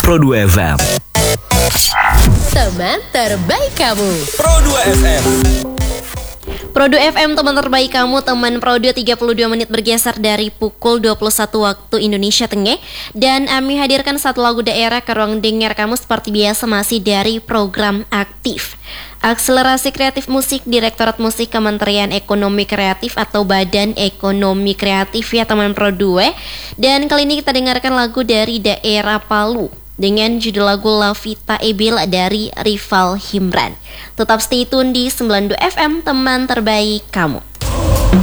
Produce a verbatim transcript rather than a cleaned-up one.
Pro dua F M. Teman terbaik kamu. Pro dua F M. Pro dua F M, teman terbaik kamu. Teman Pro dua, tiga puluh dua menit bergeser dari pukul dua puluh satu waktu Indonesia Tengah. Dan kami hadirkan satu lagu daerah ke ruang dengar kamu seperti biasa, masih dari program Aktif Akselerasi Kreatif Musik Direktorat Musik Kementerian Ekonomi Kreatif atau Badan Ekonomi Kreatif ya teman Pro dua. Dan kali ini kita dengarkan lagu dari daerah Palu dengan judul lagu La Vita e Bella dari Rival Himran. Tetap stay tune di sembilan puluh dua F M, teman terbaik kamu.